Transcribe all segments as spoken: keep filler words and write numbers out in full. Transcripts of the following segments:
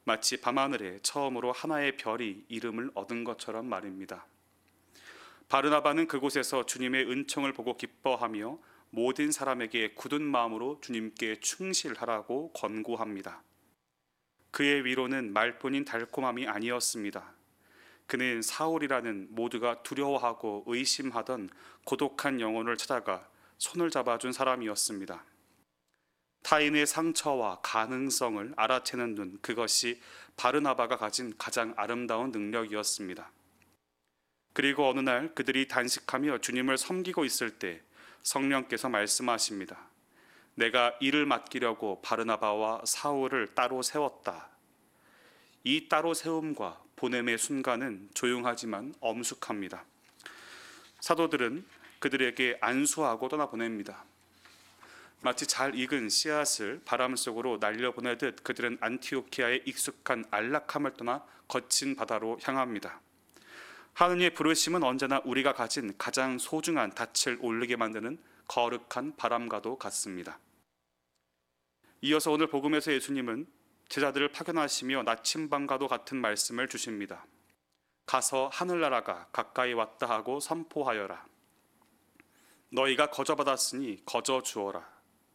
마치 밤하늘에 처음으로 하나의 별이 이름을 얻은 것처럼 말입니다. 바르나바는 그곳에서 주님의 은총을 보고 기뻐하며 모든 사람에게 굳은 마음으로 주님께 충실하라고 권고합니다. 그의 위로는 말뿐인 달콤함이 아니었습니다. 그는 사울이라는 모두가 두려워하고 의심하던 고독한 영혼을 찾아가 손을 잡아준 사람이었습니다. 타인의 상처와 가능성을 알아채는 눈, 그것이 바르나바가 가진 가장 아름다운 능력이었습니다. 그리고 어느 날 그들이 단식하며 주님을 섬기고 있을 때 성령께서 말씀하십니다. 내가 이를 맡기려고 바르나바와 사울을 따로 세웠다. 이 따로 세움과 보냄의 순간은 조용하지만 엄숙합니다. 사도들은 그들에게 안수하고 떠나보냅니다. 마치 잘 익은 씨앗을 바람 속으로 날려보내듯 그들은 안티오키아의 익숙한 안락함을 떠나 거친 바다로 향합니다. 하느님의 부르심은 언제나 우리가 가진 가장 소중한 닻을 올리게 만드는 거룩한 바람과도 같습니다. 이어서 오늘 복음에서 예수님은 제자들을 파견하시며 나침반과도 같은 말씀을 주십니다. 가서 하늘나라가 가까이 왔다 하고 선포하여라. 너희가 거저받았으니 거저 주어라.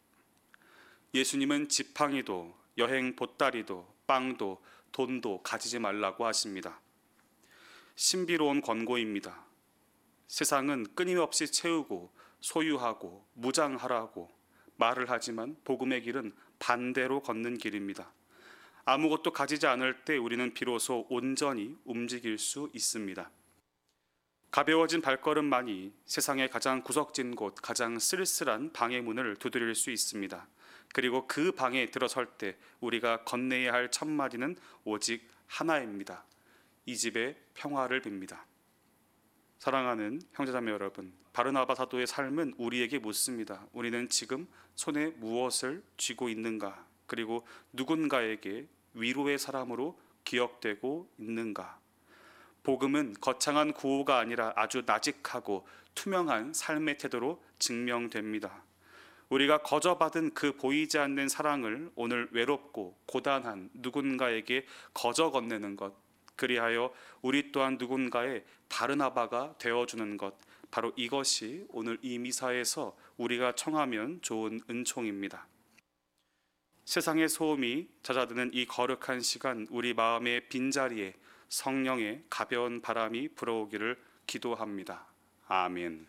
예수님은 지팡이도 여행 보따리도 빵도 돈도 가지지 말라고 하십니다. 신비로운 권고입니다. 세상은 끊임없이 채우고 소유하고 무장하라고 말을 하지만 복음의 길은 반대로 걷는 길입니다. 아무것도 가지지 않을 때 우리는 비로소 온전히 움직일 수 있습니다. 가벼워진 발걸음만이 세상의 가장 구석진 곳, 가장 쓸쓸한 방의 문을 두드릴 수 있습니다. 그리고 그 방에 들어설 때 우리가 건네야 할 첫 마디는 오직 하나입니다. 이 집에 평화를 빕니다. 사랑하는 형제자매 여러분, 바르나바 사도의 삶은 우리에게 묻습니다. 우리는 지금 손에 무엇을 쥐고 있는가? 그리고 누군가에게 위로의 사람으로 기억되고 있는가? 복음은 거창한 구호가 아니라 아주 나직하고 투명한 삶의 태도로 증명됩니다. 우리가 거저받은 그 보이지 않는 사랑을 오늘 외롭고 고단한 누군가에게 거저 건네는 것, 그리하여 우리 또한 누군가의 바르나바가 되어주는 것, 바로 이것이 오늘 이 미사에서 우리가 청하면 좋은 은총입니다. 세상의 소음이 잦아드는 이 거룩한 시간, 우리 마음의 빈자리에 성령의 가벼운 바람이 불어오기를 기도합니다. 아멘.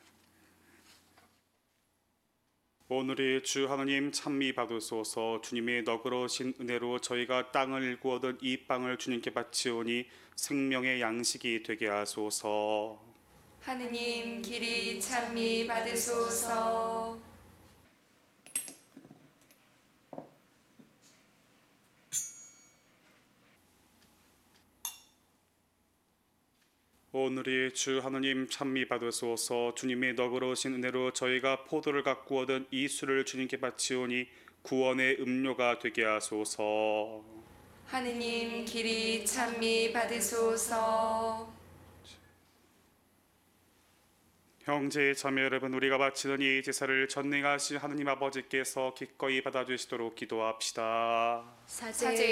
오늘의 주 하나님 찬미 받으소서. 주님의 너그러우신 은혜로 저희가 땅을 일구 얻은 이 빵을 주님께 바치오니 생명의 양식이 되게 하소서. 하느님 길이 찬미 받으소서. 오늘의 주 하나님 찬미 받으소서. 주님의 너그러우신 은혜로 저희가 포도를 갖고 얻은 이 술을 주님께 바치오니 구원의 음료가 되게 하소서. 하느님 길이 찬미 받으소서. 형제 자매 여러분, 우리가 바치는 이 제사를 전능하신 하느님 아버지께서 기꺼이 받아주시도록 기도합시다. 사제